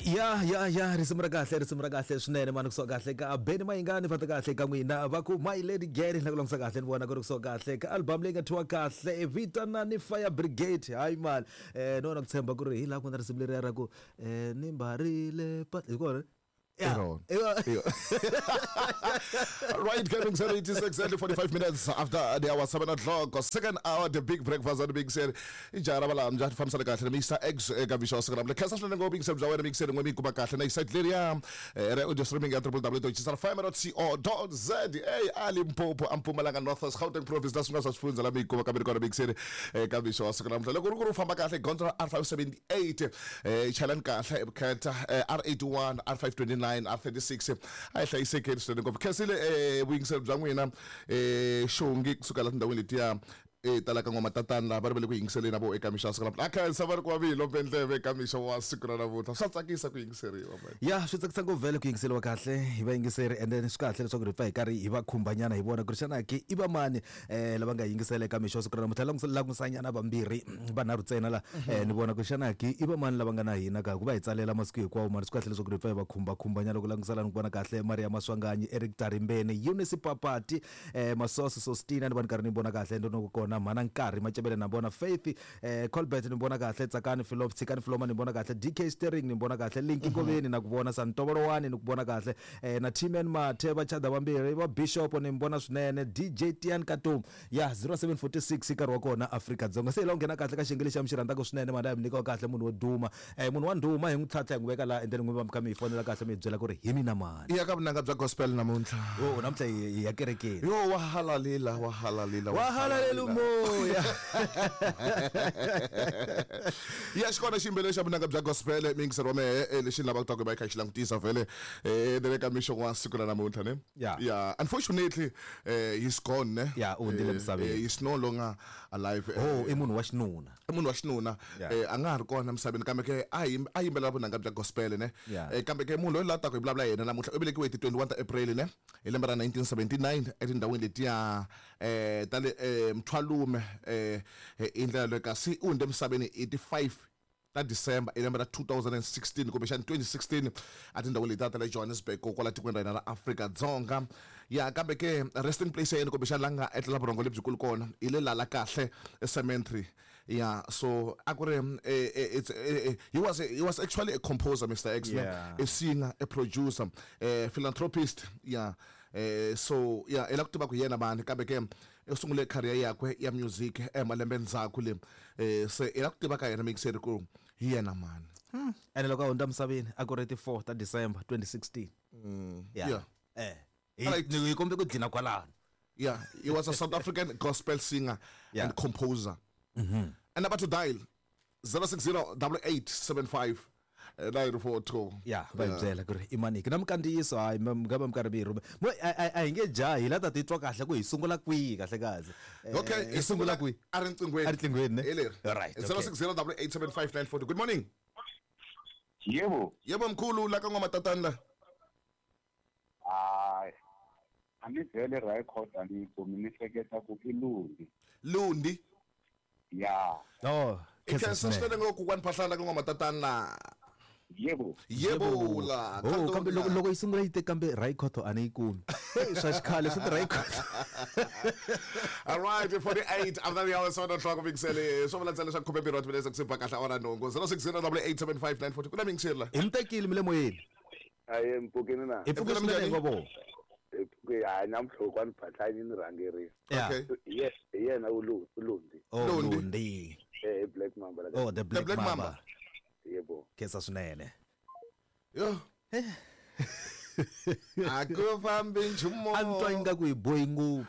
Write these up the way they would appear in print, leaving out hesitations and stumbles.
Ya risumra kahle swinene mani kusuka kahle ka Benny Mayingani vatha kahle ka n'wina va ku My Lady Gary la ku langisa kahle ni vona ku ri kusuka kahle ka album leyi nga thiwa kahle vitanani Fire Brigade hayi mali nona ku tshemba ku ri hi la ku na risimu leri ra ku ni mbarile hi kona Right, coming 76 exactly 45 minutes after the hour 7 o'clock. Second hour, the big breakfast on the big set. Ijara bala mjat fam sala kahle Mr. X gavisho sakram. Le kasa shona ngo big set jawa big set ngomi kuba kahle na site leria re audio streaming at www.5.co.za. Hey Ali Mpopo Ampumalanga North Gauteng Province dasunga sasifunza la kuba kabiri kona big set gavisho sakram. Le kuru famba kahle Gontra R578 challenge kahle khetha R81 R529 R36 ayihlayiseke student ngoba khasile wingse bya n'wina shongi kusuka la ndawini letiya talaka ngoma tatana bari bele ku yingiseleni abo eka misha sakala akha savari kwa vilo pendleve eka misha wa siku ra navuta swa tsakisa ku yingiseriwa man ya swi tsakisa ku vele ku yingiseriwa kahle hi va yingiseri and then swi kahle leswaku ri fa hi karhi hi va khumbanyana hi vona ku ri xana ke i va mani lava nga yingisela eka misha siku ra navuta la ku sanyana vambirhi vanharhu ntsena la ni vona ku xana ke i va mani lava nga na hina ka ku va hi tsalela masiku hinkwawo mara swi kahle leswaku ri fa hi va khumbanyana loko langisela ni vona kahle Maria Maswanganyi Eric Tarimbeni Eunice Papati Masosi Sostina ni vona karhi ni vona kahle ndo ku na mana nkarhi macebele na bona Faith Colbert ni bona kahle Tsakani Philop Tsikani Floma ni bona kahle DK Steering ni bona kahle Linki Nkoveni na kubona Santobolo 1 ni kubona kahle na Timen Mathe bachada vambirhi va Bishop ni bona swinene DJ Tian Katum ya 0746 ikarhi wa kona Africa Dzonga se la ngena kahle ka xingili xa mshiranda ko swinene mara mi nyika kahle munhu wo duma munhu wa nduma hi n'withatla hi n'wi veka la and then n'wi va mkha mi fonela kahle mi byela ku ri hi mina mani iya ka vunanga bya gospel namuntlha namuntlha hi ya kerekeni yo wa halalila moya ya xikona ximbele xa vunanga bya gospel mingisero me lexi lava ku ta ku va kha xi langutisa vele le ka misho wa siku ra namuntlha ne yeah unfortunately he's gone ne undile misaveni he's no longer alive i munhu wa xinuna a nga ha ri kona misaveni kambe ke a yimbela vunanga bya gospel ne kambe ke munhu loyi la ta ku hi vulavula yena namuntlha u velekiwe hi 21 April ne hi lembe ra 1979 etindhawini letiya tale Mthwalume indlela lo kasi unde emsabeni 85 ta December lembe ra 2016 kumbe xana 2016 atindawu leti ta Johannesburg kokwala tikweni ra Africa Dzonga ya kambe ke resting place yena kumbe xana langa etlela burongo lebyikulu kona ile lala kahle cemetery ya so akure he was actually a composer Mr. X a singer a producer philanthropist so ela kutiva ku yena mani kambe ke usungule career yakhe ya music emalembe ndzhaku le se ela kutiva ka yena mixer ku hi yena mani ene loko unda msaveni akure 4 ta December 2016 ni kombe ku dina kwalana he was a South African gospel singer and composer and about to dial 0608875 942 va byela ku ri imaniki na mkandziyiso hayi ngaba mkarhi rhume a hi nge jahi la ta titwa kahle ku hi sungula kwihi kahle okay hi sungula kwihi a ri nqingweni ne right 0608875 good morning yebo mkhulu la ka ngwamatatan la ani vele record ani komuniseketa ku Lundi kesa sasele ngoku kwaniphahlana ka ngwamatatan la yebo la kambe loko isungula yite kambe record ani ikumi swa xikhale swi record all right 48 after the hour 7 o'clock biksele so vulantsela swa khumbe birot vile sekusipa kahle ora nongo 060887594 kuna mingisela imtekile mile moyeni aye mpukeni na ipfuke mile ngobo ke namhlo kwaniphahlani ni rangeri okay yes yena Lundi Black Mamba the Black Mamba yebo kesa swinene yo akufambi nchumo antwa inga ku iboyi ngopfu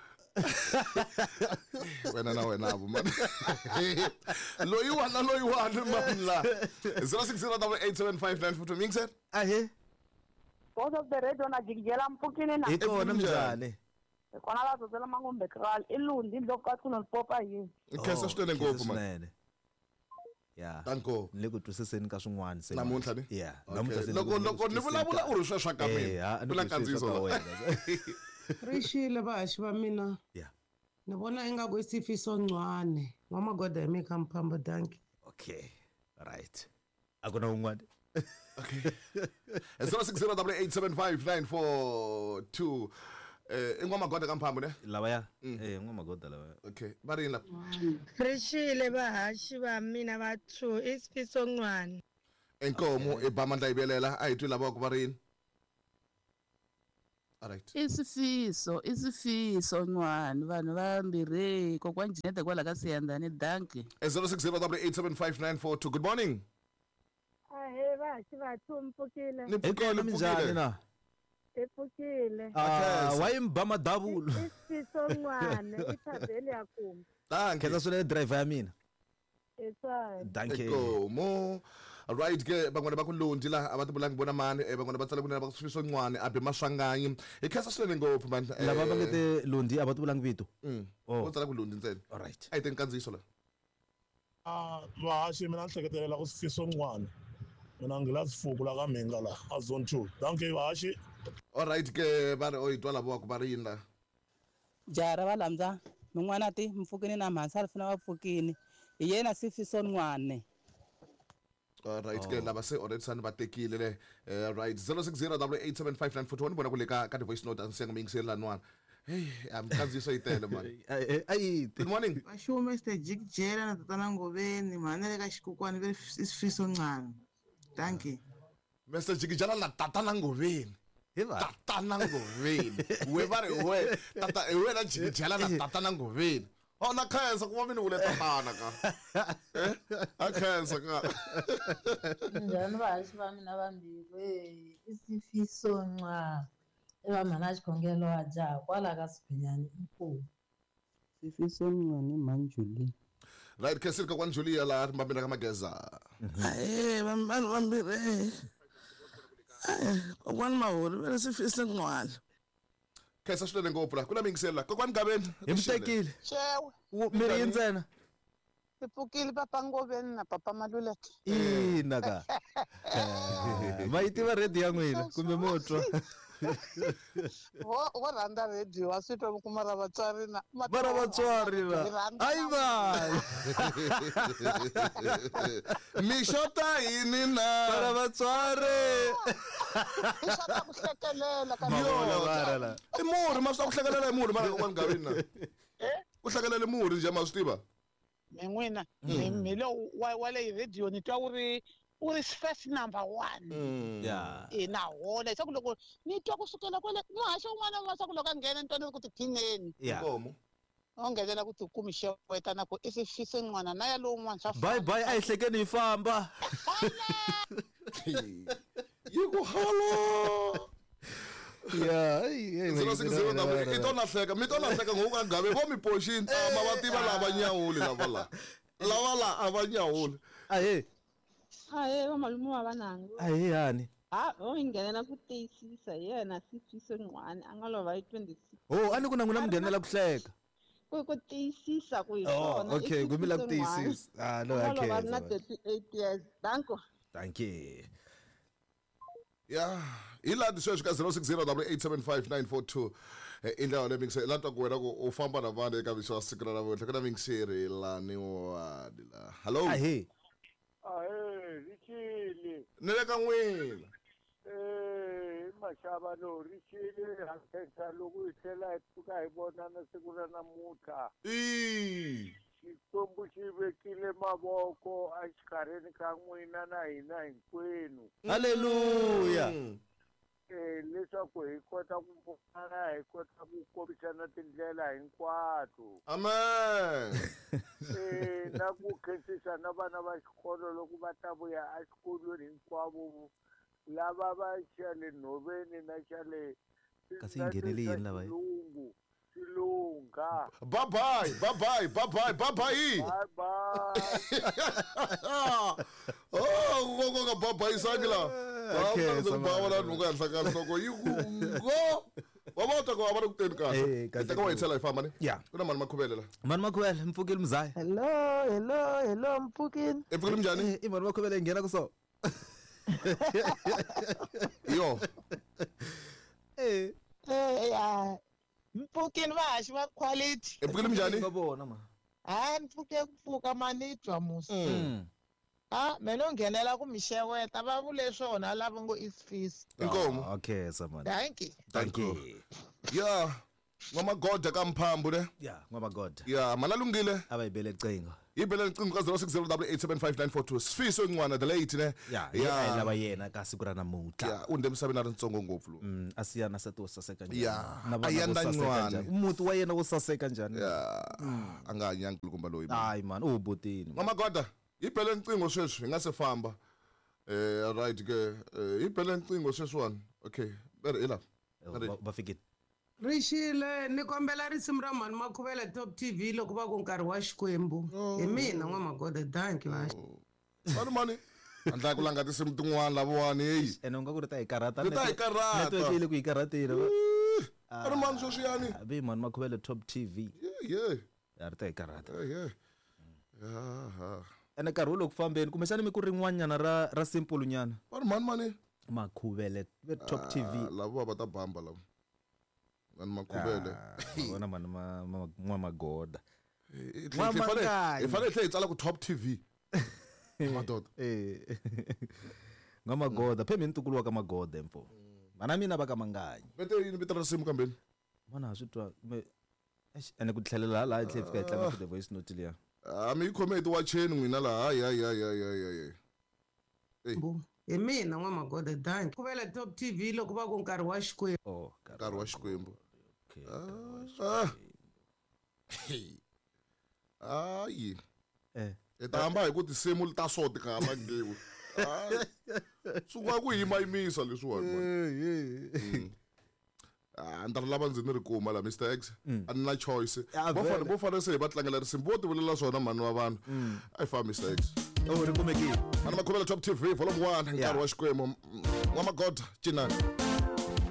wena abo man loyi wana man la 060887594 mingse Both of the radio na jigijela mpukini na ikona mjane kona la tsotsela mangombe kral ilundi ndokwa kuno popa yi kesa switele ngopfu man danko le ku twisiseni ka swin'wana se namuntlha ni namuntlha loko ni vulavula u ri sweswa ka mina vula kandziso Rishile bashi va mina ni vona ingaku isifiso ncwane mama goda yami kampamba danki okay right akuna un'wana Okay. 0608759442 ingwamagoda kamphambo ne lawaya ngwamagoda lawaya. Okay barini la Freshile bahashi bami nabathu isifiso ncwane. enkomo ebamandla ibelela ayithu labo kubarini. Alright. Isifiso ncwane vanhu vambirhi kokwani Jeanette kwala ka Siyandhani danki. 0608759442 good morning. Ahe bahashi bathu mpfukile. Ekona minjani na? Epfukile. Wayimbama double. Isifiso ncwane ithabeli yakhumba. Khetha swele driver ya mina. Etsai. Danke. Enkomo. Alright ke bangwana bakulondi la abantu bulangi bona mani bangwana batsala kunena bakusifiso ncwane abe mashwanganyi ikhasa swele ngopfu man laba bangete londi abantu bulangi bitu. Utsala kulondi ntsena. Alright. Ayite nkanziso la. Bahashi mina ngihleketelela kusifiso ncwane. Mina ngilazifuku la kaMenga la azone 2. Danke bahashi. Alright ke ba re oyitwa labo kubarini la. Jara valamza min'wana ti mpfukini na mhasa alifuna vapfukini hi yena sifiso ncwane. Alright ke laba se already sana batekile le right 0608759441 bona kule ka voice note ansiya ngingisela nwana. Hey amkhanziso itele man. Ay Good morning. Basho Mr Jig Jela na tatana Ngoveni manele ka xikokwani ve isifiso ncane. Thank you. Mr Jigijala na tatana Ngoveni. Tatana Ngoveni. We bare we tata we na Jigijala na tatana Ngoveni. Oh na khensa kuma mina ule tatana ka. Akhensa ka. Njani bahashi bami nabambirhi isifiso ncwane. Ebamana xikhongelo aja kwala ka Siphinyani inkulu. Sifiso ncwane manjuli. Right ke sirka kwan Julia la mbambira kama geza. Bambirhi. Kwani mahori vele sifiso ncwane. Kesa swele ngopfu kuna mingisela kokwani Gabeni. Imtekile. Chewe. Miri ntsena. Epfukile papa Ngoveni na papa Maluleke. Ina ka. Mayitiva ready ya n'wina kumbe motwa. Wa rhandza radio wa switwa kuma ra vatswari na Bara vatswari la. Ai va. Mishota yini na. Bara vatswari. Ishata ku hlekelela ka Bara la. Imuri mafisa kuhlekelela imuri mara kokwani Gabeni na. Kuhlekelela imuri nje maswitiva. N'wina mi lo wa le radio ni twa uri first number 1. Yeah. Na hola isaku loko ni twa kusukela kwele muhaxo un'wana wa saku loko a nghena ntwana ku tiphineni. Inkomo. Ongezelela ku tikumi xeweta na ku isifiso ncwana na ya lowun'wana swa Bye a hi hlekeni hi famba. Yiku halo. Yeah, itona hleka mitona hleka ngoku Gabe vo mi poxini mabativa lava nyawuli lava la avanyawuli. Ahe. Ahe vamalume wa vanangu. Ahe yani. O nghenela ku tiyisisa yena sifiso ncwane a nga lova hi 26. Oh ani ku na n'wina mi nghenela ku hleka. Ku tiyisisa ku hi swona. Okay, kumila ku tiyisisa. No okay. Va na 38 years. Thank you. Yeah, ilandi sweswi ka 0608759442 indlela lemingiseri lanta ku wena ku u famba na vanhu eka viso siku ra namuntlha ku na mingiseri lani wadi la. Hello. Ahe. Richile. Ni le ka n'wina. Mashava lo Richile hakhensa loko hi tlhela hi pfuka hi vonana siku ra namuntlha. Xikwembu xi vekile mavoko a xikarhini ka n'wina na hina hinkwenu. Hallelujah. Leswaku hi kota ku vonana hi kota ku kombisana tindlela hinkwato. Amen. Na ku khensisa na vana va xikolo loko va ta vuya exikolweni hinkwavo lava va xa le nhoveni na xa le kasi yi nghenele yini lava Silunga. Bye bye. Oh, go bye bye sangla. Okay, so bawala nuka hlaka hloko yiku. Wabota ko abara kuteni kahle. Itaka wayithela ifamba ne? Yeah. Kuna mani makhubele la. Mani makhubele Mfukile Mzaya. Hello Mfukile. Mfukile njani? Mani makhubele ingena kuso. Yo. Mfukile vahaxi va quality. Mfukile njani? Ngabona ma. Hayi Mfukile ku pfuka manitwa musa. Mina ungenela kumisheweta babule swona labo ngo Eastfees. Inkomo. Okay samani. Thank you. Yeah. Ngamagoda kaMphambo ne? Yeah, ngamagoda. Yeah, manalungile. Abayibele icingo. Ibele icingo ka 0608759442. Sifiso Ncwane the late ne? Yeah, laba yena ka siku ra namuhla. Yeah, unde emsabeni ari ntsongo ngopfu lo. Asiyana sato saseka njani. Yeah. Ayanda Ncwane. Umuntu wayena usaseka njani. Yeah. Anganya nkulukumba loyi. Hayi man, ubutini. Ngamagoda, ibele icingo sheshe ngase famba. Right ke. Ibele icingo sheshwana. Okay. Bere ela. Bafikile. Rishile ni kombela risimu ra mani Makhuvele Top TV loko va ku nkarhi wa Xikwembu. Hi mina N'wamagoda, thank you. Mani. Andla ku langa tinsimu tin'wana lavawani hey. Ene unga ku ri ta hi karata. Ta hi karata. Network ile ku hi karatile. Ari mani sweswiyani. Abi mani Makhuvele Top TV. Yeah. Ari ta hi karata. Yeah. Ene nkarhi lo ku fambeni kumexana mi ku rin'wanyana ra simple nyana. Ari mani. Makhuvele Top TV. Lavo va ta bamba lavo. Makhuvele. Bona mani N'wamagoda. Ifane hle itsala ku Top TV. Madoda. N'wamagoda phe mina ntukulu wa ka Magoda mfo. Mana mina va ka Manganyi. Bete yini vita ra simu kambeni? Mana swi twa ene ku tlhelela la tlhe fika tlanga the voice note liya. Mi khome ti wa cheni n'wina la hayi. Hi mina N'wamagoda, thank you. Makhuvele Top TV loko va ku nkarhi wa Xikwembu. Nkarhi wa Xikwembu. Hayi. Ta hamba hi ku tinsimu ta soti ka hamba ngewu. Suka ku yimisa leswiwani. Ndzi lava ndzi ni ri kuma la Mr X. A ni na choice. Vo fane se hi va tlangela risimu vo ti vulela swona mani wa vanhu. Ai fa Mr X. Ri kumekile. Mani Makhuvele Top TV volume 1 nkarhi wa Xikwembu. N'wamagoda cinani.